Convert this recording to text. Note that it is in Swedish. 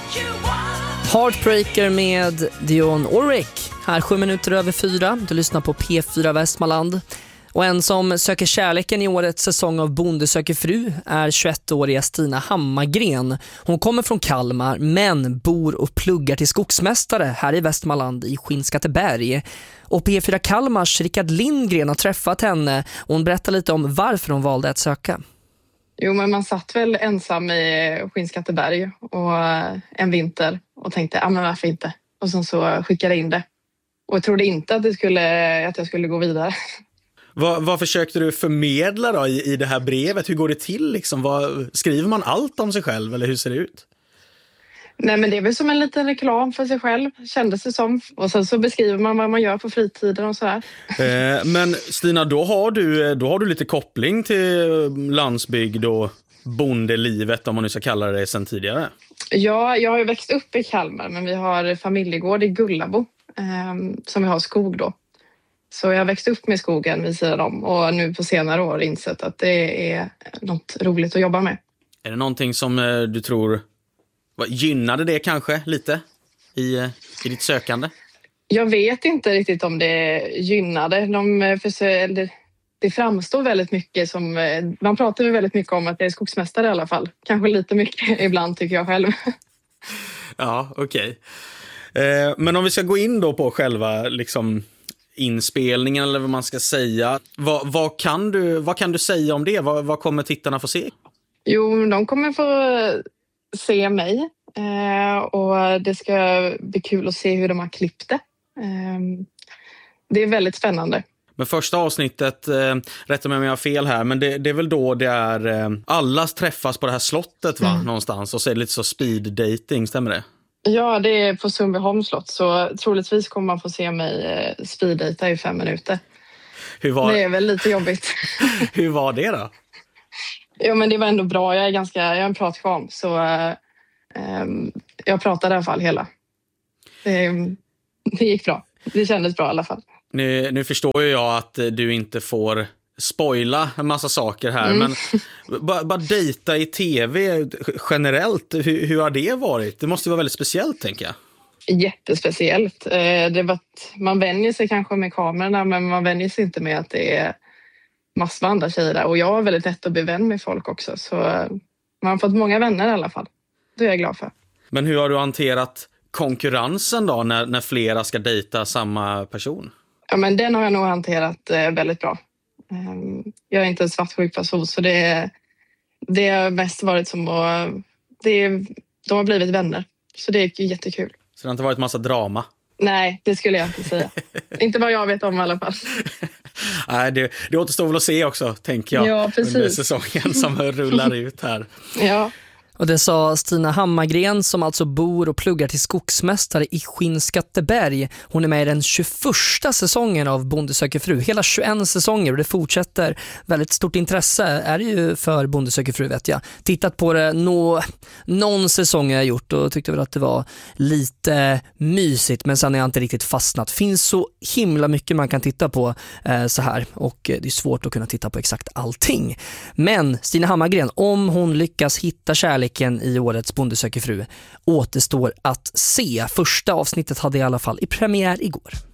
Heartbreaker med Dionne Warwick. Här 4:07. Du lyssnar på P4 Västmanland. Och en som söker kärleken i årets säsong av Bonde söker fru är 21-åriga Stina Hammargren. Hon kommer från Kalmar men bor och pluggar till skogsmästare här i Västmanland i Skinnskatteberg. Och P4 Kalmars Rickard Lindgren har träffat henne och hon berättar lite om varför hon valde att söka. Jo, men man satt väl ensam i Skinnskatteberg och en vinter och tänkte, men varför inte? Och sen så skickade jag in det. Och jag trodde inte att jag skulle gå vidare. Vad försökte du förmedla då i det här brevet? Hur går det till liksom? Skriver man allt om sig själv eller hur ser det ut? Nej, men det är väl som en liten reklam för sig själv, kändes det som. Och sen så beskriver man vad man gör på fritiden och så här. Men Stina, då har du lite koppling till landsbygd och bondelivet, om man nu ska kalla det sen tidigare. Ja, jag har ju växt upp i Kalmar, men vi har familjegård i Gullabo som vi har skog då. Så jag har växt upp med skogen vid sidan om och nu på senare år insett att det är något roligt att jobba med. Är det någonting som du tror gynnade det kanske lite i ditt sökande? Jag vet inte riktigt om det gynnade. Det framstår väldigt mycket som... Man pratar ju väldigt mycket om att det är skogsmästare i alla fall. Kanske lite mycket ibland tycker jag själv. Ja, okej. Men om vi ska gå in då på själva liksom inspelningen eller vad man ska säga. Vad kan du säga om det? Vad kommer tittarna få se? Jo, de kommer få se mig. Och det ska bli kul att se hur de har klippt det. Det är väldigt spännande. Men första avsnittet, rätta mig om jag har fel här, men det är väl då det är alla träffas på det här slottet va? Någonstans och så är det lite så speed dating, stämmer det? Ja, det är på Sundbyholms slott, så troligtvis kommer man få se mig speeddata i 5 minuter. Det är väl lite jobbigt. Hur var det då? Ja, men det var ändå bra. Jag är en pratkvarn, så jag pratade i alla fall hela. Det gick bra. Det kändes bra i alla fall. Nu förstår ju jag att du inte får spoila en massa saker här, men bara dejta i tv generellt, hur har det varit? Det måste vara väldigt speciellt, tänker jag. Jättespeciellt. Man vänjer sig kanske med kamerorna, men man vänjer sig inte med att det är massor av andra tjejer där. Och jag är väldigt lätt att bli vän med folk också, så man har fått många vänner i alla fall. Det är jag glad för. Men hur har du hanterat konkurrensen då när flera ska dejta samma person? Ja, men den har jag nog hanterat väldigt bra. Jag är inte en svartsjuk person, så det har mest varit som att de har blivit vänner. Så det är jättekul. Så det har inte varit massa drama? Nej, det skulle jag inte säga. Inte vad jag vet om i alla fall. Nej, det återstår väl att se också, tänker jag. Ja, precis. Under säsongen som rullar ut här. Ja. Och det sa Stina Hammargren som alltså bor och pluggar till skogsmästare i Skinnskatteberg. Hon är med i den 21:a säsongen av Bonde söker fru. Hela 21 säsonger och det fortsätter. Väldigt stort intresse är det ju för Bonde söker fru, vet jag. Tittat på det någon säsong jag har gjort och tyckte väl att det var lite mysigt, men sen har jag inte riktigt fastnat. Finns så himla mycket man kan titta på så här, och det är svårt att kunna titta på exakt allting. Men Stina Hammargren, om hon lyckas hitta kärlek i årets Bonde söker fru återstår att se. Första avsnittet hade i alla fall i premiär igår.